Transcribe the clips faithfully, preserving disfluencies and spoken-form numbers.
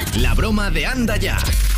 La broma de Anda Ya.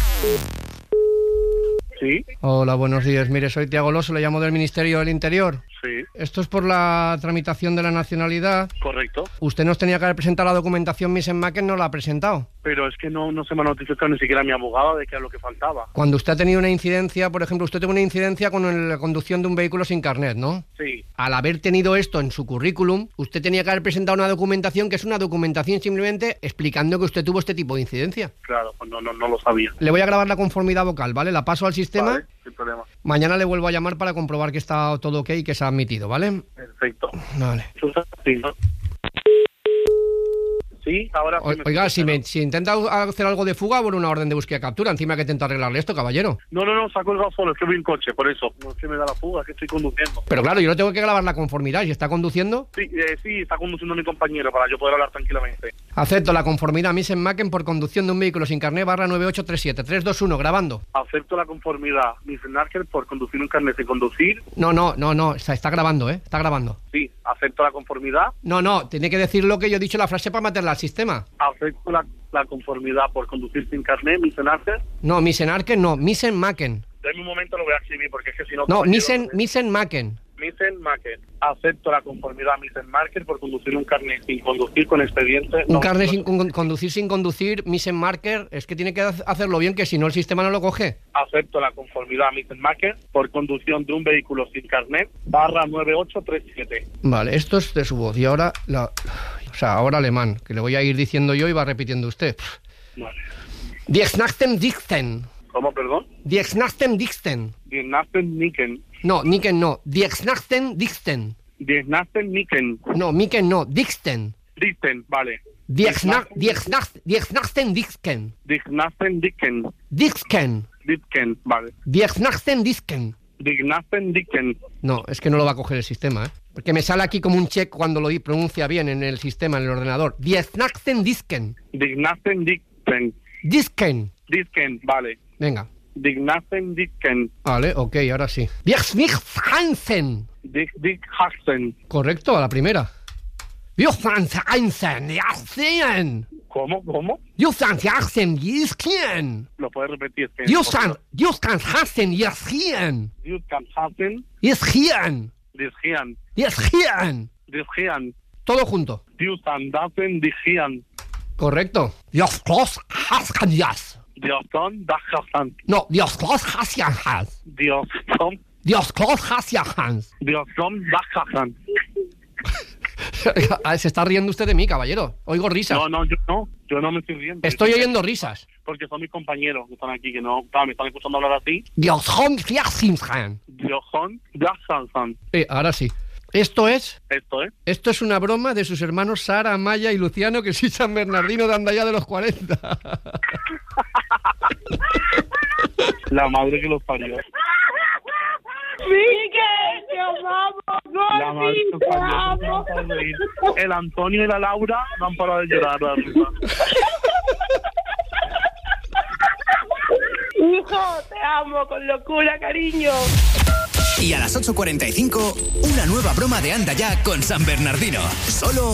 Sí. Hola, buenos días. Mire, soy Tiago Loso, le llamo del Ministerio del Interior. Sí. Esto es por la tramitación de la nacionalidad. Correcto. Usted nos tenía que haber presentado la documentación Misen-Macken, no la ha presentado. Pero es que no, no se me ha notificado ni siquiera mi abogado de que era lo que faltaba. Cuando usted ha tenido una incidencia, por ejemplo, usted tuvo una incidencia con el- la conducción de un vehículo sin carnet, ¿no? Sí. Al haber tenido esto en su currículum, usted tenía que haber presentado una documentación que es una documentación simplemente explicando que usted tuvo este tipo de incidencia. Claro, pues no, no, no lo sabía. Le voy a grabar la conformidad vocal, ¿vale? La paso al sistema. Vale, sin problema. Mañana le vuelvo a llamar para comprobar que está todo ok y que se ha admitido, ¿vale? Perfecto. Vale. Sí, ¿no? Sí, ahora... O- sí me Oiga, escucha, si, ¿no? me, si intenta hacer algo de fuga, por una orden de búsqueda y captura, encima que intenta arreglarle esto, caballero. No, no, no, se ha colgado solo, es que voy en coche, por eso. No es que me da la fuga, es que estoy conduciendo. Pero claro, yo no tengo que grabar la conformidad. Si está conduciendo, Sí, eh, sí, está conduciendo mi compañero para yo poder hablar tranquilamente. acepto la conformidad Misen-Macken por conducción de un vehículo sin carnet barra nueve ocho tres siete tres dos uno, grabando. Acepto la conformidad Misen-Macken por conducir un carnet sin conducir. No, no, no, no, está, está grabando, ¿eh? Está grabando. Sí, acepto la conformidad. No, no, tiene que decir lo que yo he dicho la frase para meterla al sistema. Acepto la, la conformidad por conducir sin carnet, Misen-Macken. No, Misen-Macken no, Misen-Macken. Deme un momento, lo voy a escribir porque es que si no... No, compañero, Misen, Misen-Macken. Misen-Macken. Acepto la conformidad Misen-Macken por conducir un carnet sin conducir con expediente... Un no, carnet no, sin con- conducir sin conducir, Misen-Marker, es que tiene que ha- hacerlo bien, que si no el sistema no lo coge. Acepto la conformidad Misen-Macken por conducción de un vehículo sin carnet barra nueve ocho tres siete. Vale, esto es de su voz. Y ahora, la, o sea, ahora alemán, que le voy a ir diciendo yo y va repitiendo usted. Vale. Die Knachten Dichten. ¿Cómo, perdón? Die Knachten Dichten. Die Nasten Nicken. No, Nicken no. Die Knachten Dichten. Die Nasten Nicken. No, Micken no. Dichten. Disten, vale. Die Kna- Die Knacht- Die Knachten Dichten. Die Nasten Dicken. Dichten. Ditken, vale. Die Knachten Dichten. Die Nasten Dicken. No, es que no lo va a coger el sistema, ¿eh? Porque me sale aquí como un check cuando lo di- pronuncia bien en el sistema, en el ordenador. Die Knachten Disken. Die Nasten Dicken. Disken. Disken, vale. Venga. Die Nasten Dicken. Vale, ok, ahora sí. Die Hansen. Dick Dick Haxen. Correcto, a la primera. Die Hansen. Jassen. ¿Cómo? ¿Cómo? Die Hansen. Jiskien. Lo puedes repetir. Es que Die Hansen. Jiskien. Jutkan Hasen. Jiskien. Disgian. Jiskien. Disgian. Todo junto. Diusan Dasen Disgian. Correcto. Dios Klos Haskanjas. Dioston Dachasan. No, Dios Klos Haskanjas. Dioston. Dios Klos Haskanjas. Dioston Dachasan. Se está riendo usted de mí, caballero. Oigo risas. No, no, yo no. Yo no me estoy riendo. Estoy oyendo risas. Porque son mis compañeros que están aquí, que no, claro, me están escuchando hablar así. Dios Haskanjas. Dioston Dachasan. Eh, ahora sí. Esto es, Esto, ¿eh? esto es una broma de sus hermanos Sara, Maya y Luciano, que sí San Bernardino de Andaya de los cuarenta. La madre que los parió. Miguel, te amamos, La madre que los parió. No se han parado de reír. El Antonio y la Laura no han parado de llorar, la risa. Hijo, te amo con locura, cariño. Y a las ocho cuarenta y cinco, una nueva broma de Anda Ya con San Bernardino. Solo